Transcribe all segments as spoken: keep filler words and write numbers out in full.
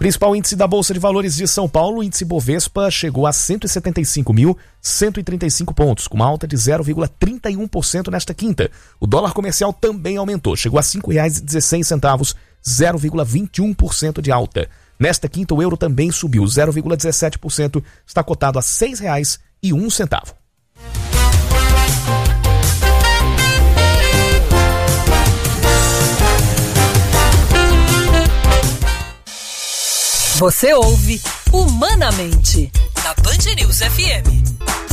Principal índice da Bolsa de Valores de São Paulo, o índice Bovespa chegou a cento e setenta e cinco mil, cento e trinta e cinco pontos, com uma alta de zero vírgula trinta e um por cento nesta quinta. O dólar comercial também aumentou, chegou a cinco reais e dezesseis centavos, zero vírgula vinte e um por cento de alta. Nesta quinta, o euro também subiu zero vírgula dezessete por cento, está cotado a seis reais e um centavo. Você ouve Humanamente, na Band News F M.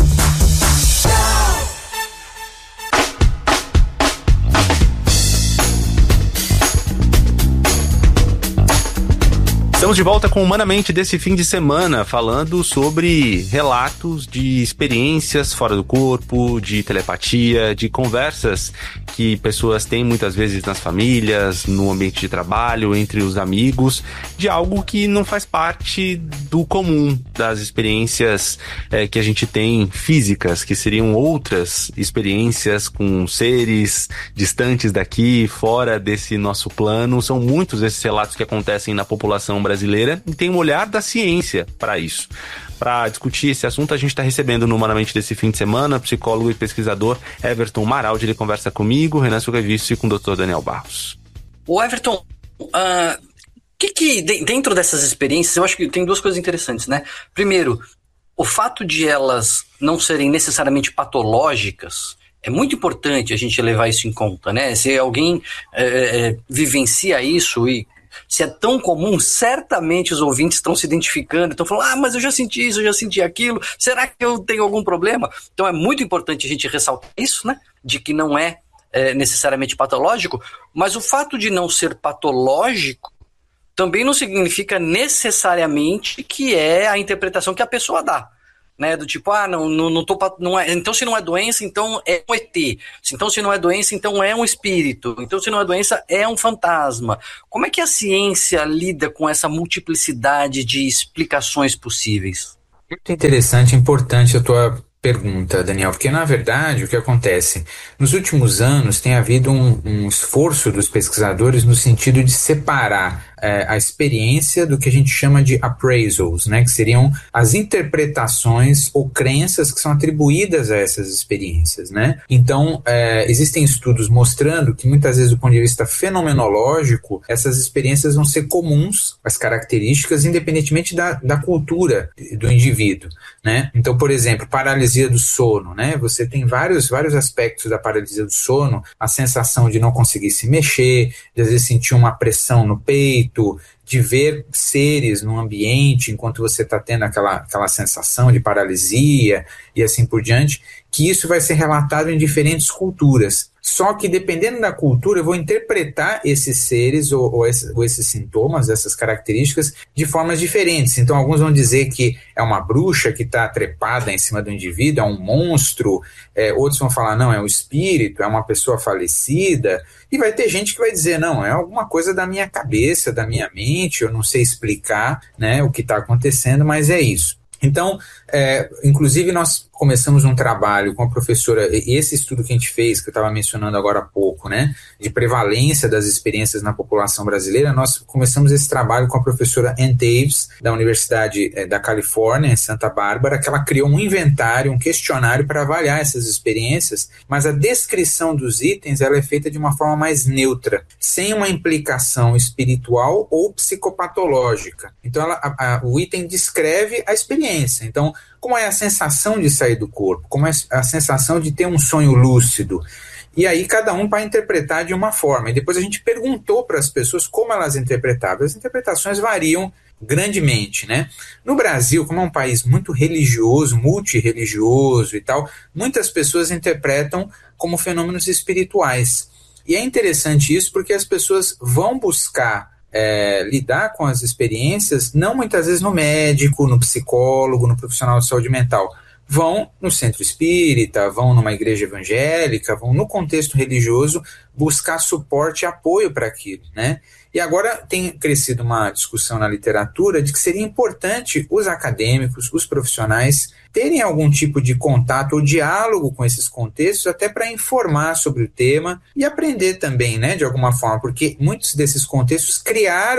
Estamos de volta com Humanamente desse fim de semana, falando sobre relatos de experiências fora do corpo, de telepatia, de conversas que pessoas têm muitas vezes nas famílias, no ambiente de trabalho, entre os amigos, de algo que não faz parte do comum das experiências é, que a gente tem físicas, que seriam outras experiências com seres distantes daqui, fora desse nosso plano. São muitos esses relatos que acontecem na população brasileira e tem um olhar da ciência para isso. Para discutir esse assunto, a gente está recebendo no Humanamente desse fim de semana psicólogo e pesquisador Everton Maraldi. Ele conversa comigo, Renan Silvevici, e com o doutor Daniel Barros. O Everton, uh, que que dentro dessas experiências, eu acho que tem duas coisas interessantes, né? Primeiro, o fato de elas não serem necessariamente patológicas, é muito importante a gente levar isso em conta, né? Se alguém é, é, vivencia isso e se é tão comum, certamente os ouvintes estão se identificando, estão falando, ah, mas eu já senti isso, eu já senti aquilo, será que eu tenho algum problema? Então é muito importante a gente ressaltar isso, né? De que não é, é necessariamente patológico, mas o fato de não ser patológico também não significa necessariamente que é a interpretação que a pessoa dá. Né, do tipo, ah, não, não, não tô, não é, então se não é doença, então é um E T. Então se não é doença, então é um espírito. Então se não é doença, é um fantasma. Como é que a ciência lida com essa multiplicidade de explicações possíveis? Muito interessante, importante a tua pergunta, Daniel, porque na verdade o que acontece? Nos últimos anos tem havido um, um esforço dos pesquisadores no sentido de separar é, a experiência do que a gente chama de appraisals, né, que seriam as interpretações ou crenças que são atribuídas a essas experiências, né? Então, é, existem estudos mostrando que muitas vezes do ponto de vista fenomenológico, essas experiências vão ser comuns, as características, independentemente da, da cultura do indivíduo, né? Então, por exemplo, paralisia do sono, né? Você tem vários, vários aspectos da paralisia do sono, a sensação de não conseguir se mexer, de às vezes sentir uma pressão no peito, de ver seres no ambiente enquanto você está tendo aquela, aquela sensação de paralisia e assim por diante, que isso vai ser relatado em diferentes culturas. Só que dependendo da cultura eu vou interpretar esses seres ou, ou, esses, ou esses sintomas, essas características de formas diferentes. Então alguns vão dizer que é uma bruxa que está trepada em cima do indivíduo, é um monstro, é, outros vão falar não, é um espírito, é uma pessoa falecida, e vai ter gente que vai dizer não, é alguma coisa da minha cabeça, da minha mente, eu não sei explicar, né, o que está acontecendo, mas é isso. Então, é, inclusive nós começamos um trabalho com a professora, esse estudo que a gente fez, que eu estava mencionando agora há pouco, né, de prevalência das experiências na população brasileira, nós começamos esse trabalho com a professora Ann Taves, da Universidade é, da Califórnia, em Santa Bárbara, que ela criou um inventário, um questionário para avaliar essas experiências, mas a descrição dos itens ela é feita de uma forma mais neutra, sem uma implicação espiritual ou psicopatológica. Então, ela, a, a, o item descreve a experiência. Então, como é a sensação de sair do corpo, como é a sensação de ter um sonho lúcido. E aí cada um vai interpretar de uma forma. E depois a gente perguntou para as pessoas como elas interpretavam. As interpretações variam grandemente, né? No Brasil, como é um país muito religioso, multirreligioso e tal, muitas pessoas interpretam como fenômenos espirituais. E é interessante isso porque as pessoas vão buscar É, lidar com as experiências, não muitas vezes no médico, no psicólogo, no profissional de saúde mental. Vão no centro espírita, vão numa igreja evangélica, vão no contexto religioso buscar suporte e apoio para aquilo, né? E agora tem crescido uma discussão na literatura de que seria importante os acadêmicos, os profissionais, terem algum tipo de contato ou diálogo com esses contextos, até para informar sobre o tema e aprender também, né, de alguma forma, porque muitos desses contextos criaram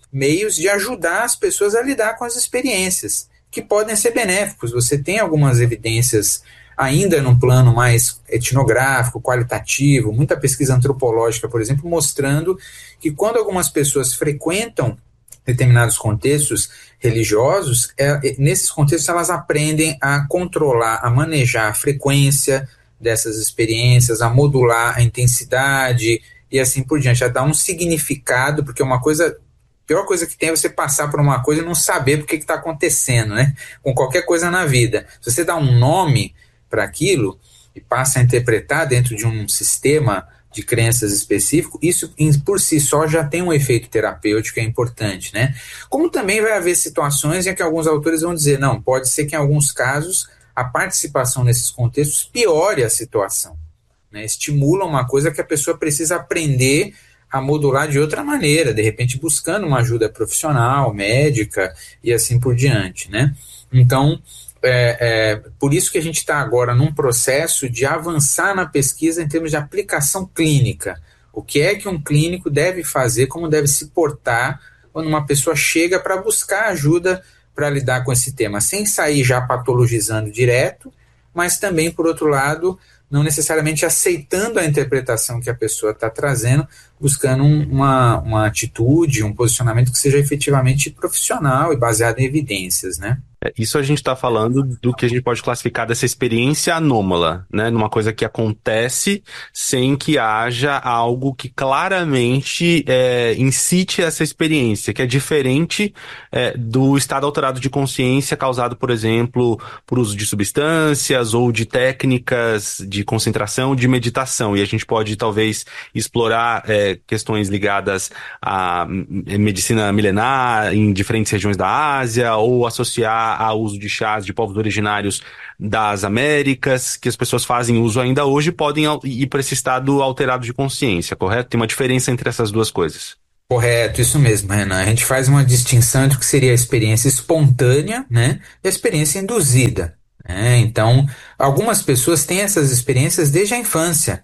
meios de ajudar as pessoas a lidar com as experiências, que podem ser benéficos. Você tem algumas evidências ainda num plano mais etnográfico, qualitativo, muita pesquisa antropológica, por exemplo, mostrando que quando algumas pessoas frequentam determinados contextos religiosos, é, nesses contextos elas aprendem a controlar, a manejar a frequência dessas experiências, a modular a intensidade e assim por diante, a dar um significado, porque uma coisa... A pior coisa que tem é você passar por uma coisa e não saber por que está acontecendo, né? Com qualquer coisa na vida. Se você dá um nome para aquilo e passa a interpretar dentro de um sistema de crenças específico, isso por si só já tem um efeito terapêutico que é importante, né? Como também vai haver situações em que alguns autores vão dizer, não, pode ser que em alguns casos a participação nesses contextos piore a situação, né? Estimula uma coisa que a pessoa precisa aprender a modular de outra maneira, de repente buscando uma ajuda profissional, médica e assim por diante, né? Então, é, é, por isso que a gente está agora num processo de avançar na pesquisa em termos de aplicação clínica. O que é que um clínico deve fazer, como deve se portar quando uma pessoa chega para buscar ajuda para lidar com esse tema, sem sair já patologizando direto, mas também, por outro lado, não necessariamente aceitando a interpretação que a pessoa está trazendo, buscando um, uma, uma atitude, um posicionamento que seja efetivamente profissional e baseado em evidências, né? É, isso a gente está falando do que a gente pode classificar dessa experiência anômala, né? Numa coisa que acontece sem que haja algo que claramente é, incite essa experiência, que é diferente é, do estado alterado de consciência causado, por exemplo, por uso de substâncias ou de técnicas de concentração, de meditação. E a gente pode, talvez, explorar é, questões ligadas à medicina milenar em diferentes regiões da Ásia, ou associar ao uso de chás de povos originários das Américas, que as pessoas fazem uso ainda hoje, podem ir para esse estado alterado de consciência, correto? Tem uma diferença entre essas duas coisas. Correto, isso mesmo, Renan. A gente faz uma distinção entre o que seria a experiência espontânea, né, e a experiência induzida, né? Então, algumas pessoas têm essas experiências desde a infância.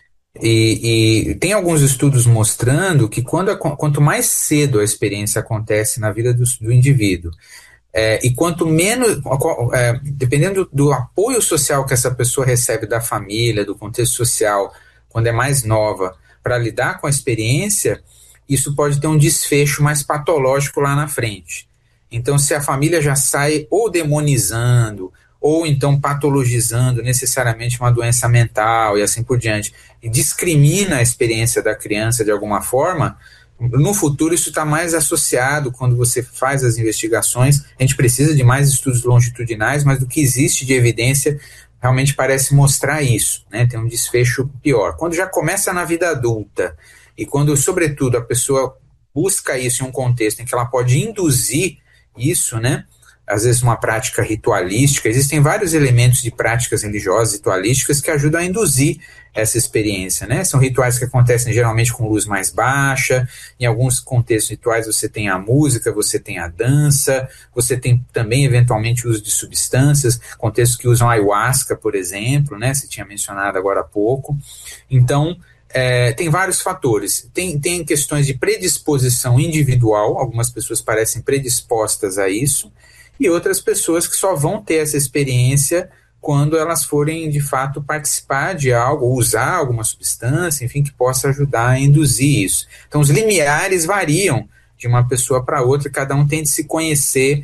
E, e tem alguns estudos mostrando que quando, quanto mais cedo a experiência acontece na vida do, do indivíduo, É, e quanto menos, é, dependendo do, do apoio social que essa pessoa recebe da família, do contexto social, quando é mais nova, para lidar com a experiência, isso pode ter um desfecho mais patológico lá na frente. Então, se a família já sai ou demonizando, ou então patologizando necessariamente uma doença mental e assim por diante, e discrimina a experiência da criança de alguma forma, no futuro isso está mais associado quando você faz as investigações. A gente precisa de mais estudos longitudinais, mas do que existe de evidência realmente parece mostrar isso, né? Tem um desfecho pior. Quando já começa na vida adulta e quando, sobretudo, a pessoa busca isso em um contexto em que ela pode induzir isso, né? Às vezes uma prática ritualística, existem vários elementos de práticas religiosas ritualísticas que ajudam a induzir essa experiência, né? São rituais que acontecem geralmente com luz mais baixa, em alguns contextos rituais você tem a música, você tem a dança, você tem também eventualmente o uso de substâncias, contextos que usam ayahuasca, por exemplo, né? Você tinha mencionado agora há pouco. Então, É, tem vários fatores. Tem, tem questões de predisposição individual, algumas pessoas parecem predispostas a isso, e outras pessoas que só vão ter essa experiência quando elas forem, de fato, participar de algo, ou usar alguma substância, enfim, que possa ajudar a induzir isso. Então, os limiares variam de uma pessoa para outra, e cada um tem de se conhecer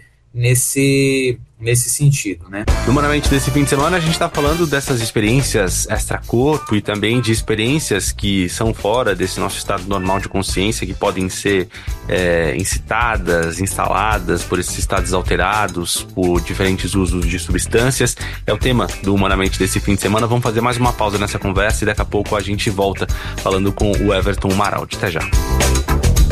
nesse, nesse sentido, né? No Humanamente desse fim de semana, a gente está falando dessas experiências extracorpo e também de experiências que são fora desse nosso estado normal de consciência, que podem ser é, incitadas, instaladas por esses estados alterados, por diferentes usos de substâncias. É o tema do Humanamente desse fim de semana. Vamos fazer mais uma pausa nessa conversa e daqui a pouco a gente volta falando com o Everton Maraldi. Até já.